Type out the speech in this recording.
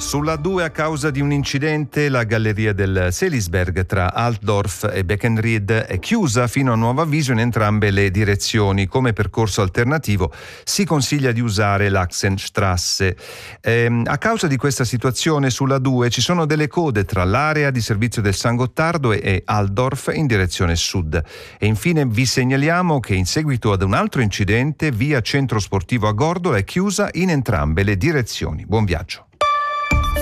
Sulla 2, a causa di un incidente, la galleria del Selisberg tra Altdorf e Beckenried è chiusa fino a nuovo avviso in entrambe le direzioni. Come percorso alternativo si consiglia di usare l'Achsenstrasse. A causa di questa situazione sulla 2 ci sono delle code tra l'area di servizio del San Gottardo e Altdorf in direzione sud. E infine vi segnaliamo che in seguito ad un altro incidente via Centro Sportivo a Gordola è chiusa in entrambe le direzioni. Buon viaggio.